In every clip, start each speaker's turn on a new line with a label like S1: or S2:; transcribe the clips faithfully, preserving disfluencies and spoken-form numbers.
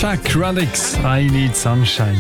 S1: Jack Radix, I Need Sunshine.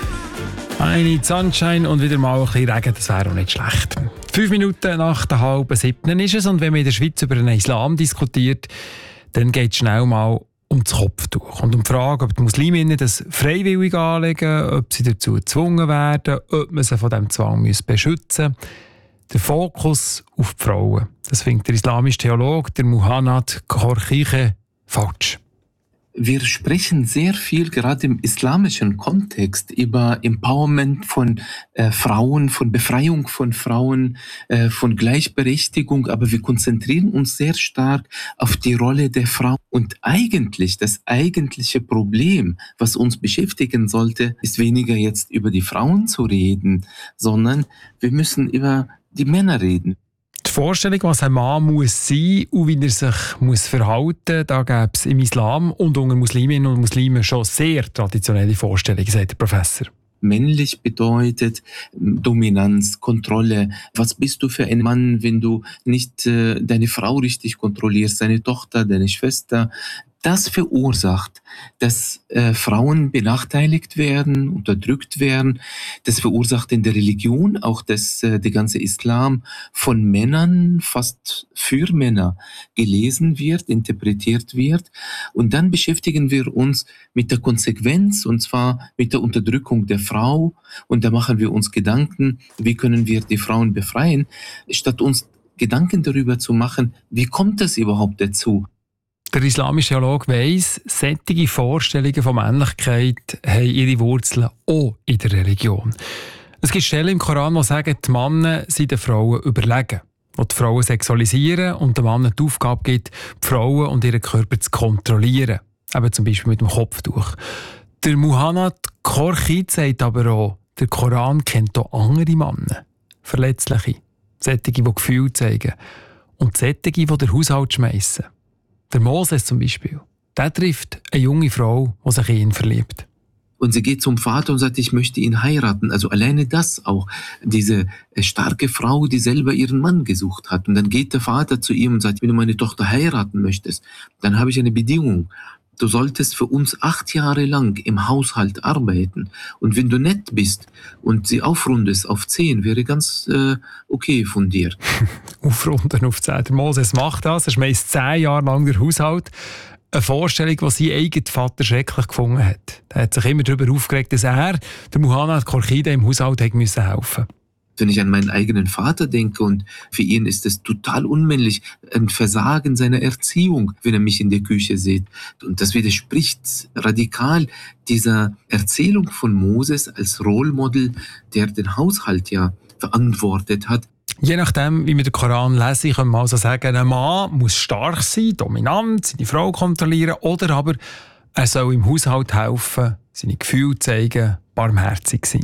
S1: I Need Sunshine und wieder mal ein bisschen Regen, das wäre auch nicht schlecht. Fünf Minuten nach der halben siebten ist es und wenn man in der Schweiz über den Islam diskutiert, dann geht es schnell mal um das Kopftuch und um die Frage, ob die Musliminnen das freiwillig anlegen, ob sie dazu gezwungen werden, ob man sie von diesem Zwang beschützen muss. Der Fokus auf die Frauen, das findet der islamische Theologe, der Muhannad Khorchideh, falsch.
S2: Wir sprechen sehr viel, gerade im islamischen Kontext, über Empowerment von äh, Frauen, von Befreiung von Frauen, äh, von Gleichberechtigung, aber wir konzentrieren uns sehr stark auf die Rolle der Frau. Und eigentlich, das eigentliche Problem, was uns beschäftigen sollte, ist weniger jetzt über die Frauen zu reden, sondern wir müssen über die Männer reden.
S1: Die Vorstellung, was ein Mann muss sein und wie er sich muss verhalten muss, da gäbe es im Islam und unter Musliminnen und Muslimen schon sehr traditionelle Vorstellungen, sagt der Professor.
S2: Männlich bedeutet Dominanz, Kontrolle. Was bist du für ein Mann, wenn du nicht äh, deine Frau richtig kontrollierst, deine Tochter, deine Schwester? Das verursacht, dass äh, Frauen benachteiligt werden, unterdrückt werden. Das verursacht in der Religion auch, dass äh, der ganze Islam von Männern, fast für Männer, gelesen wird, interpretiert wird. Und dann beschäftigen wir uns mit der Konsequenz, und zwar mit der Unterdrückung der Frau. Und da machen wir uns Gedanken, wie können wir die Frauen befreien, statt uns Gedanken darüber zu machen, wie kommt das überhaupt dazu?
S1: Der islamische Theologe weiss, solche Vorstellungen von Männlichkeit haben ihre Wurzeln auch in der Religion. Es gibt Stellen im Koran, die sagen, die Männer sind den Frauen überlegen, die die Frauen sexualisieren und den Männern die Aufgabe gibt, die Frauen und ihren Körper zu kontrollieren. Eben zum Beispiel mit dem Kopftuch. Der Muhannad Khorchideh sagt aber auch, der Koran kennt auch andere Männer. Verletzliche, solche, die Gefühle zeigen und solche, die den Haushalt schmeissen. Der Moses zum Beispiel, der trifft eine junge Frau, die sich in ihn verliebt.
S2: Und sie geht zum Vater und sagt, ich möchte ihn heiraten. Also alleine das auch, diese starke Frau, die selber ihren Mann gesucht hat. Und dann geht der Vater zu ihm und sagt, wenn du meine Tochter heiraten möchtest, dann habe ich eine Bedingung. Du solltest für uns acht Jahre lang im Haushalt arbeiten. Und wenn du nett bist und sie aufrundest auf zehn, wäre ganz äh, okay von dir.
S1: Aufrunden auf zehn. Der Moses macht das. Er schmeißt zehn Jahre lang den Haushalt. Eine Vorstellung, die sein eigener Vater schrecklich gefunden hat. Er hat sich immer darüber aufgeregt, dass er, der Muhannad Khorchideh, im Haushalt helfen musste.
S2: Wenn ich an meinen eigenen Vater denke und für ihn ist es total unmännlich, ein Versagen seiner Erziehung, wenn er mich in der Küche sieht. Und das widerspricht radikal dieser Erzählung von Moses als Rollmodel, der den Haushalt ja verantwortet hat.
S1: Je nachdem, wie wir den Koran lesen, können wir also sagen, ein Mann muss stark sein, dominant, seine Frau kontrollieren oder aber er soll im Haushalt helfen, seine Gefühle zeigen, barmherzig sein.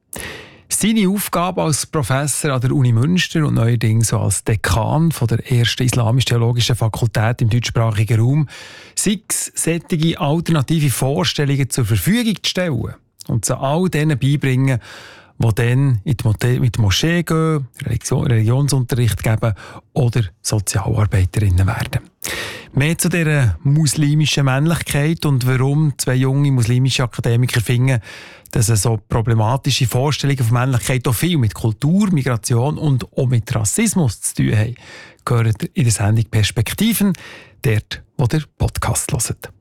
S1: Seine Aufgabe als Professor an der Uni Münster und neuerdings als Dekan von der ersten islamisch-theologischen Fakultät im deutschsprachigen Raum, sei es, solche alternative Vorstellungen zur Verfügung zu stellen und sie all denen beibringen, die dann in die, Mote- in die Moschee gehen, Religion- Religionsunterricht geben oder Sozialarbeiterinnen werden. Mehr zu dieser muslimischen Männlichkeit und warum zwei junge muslimische Akademiker finden, dass so problematische Vorstellungen von Männlichkeit auch viel mit Kultur, Migration und auch mit Rassismus zu tun haben, gehört in der Sendung Perspektiven, dort, wo der Podcast hört.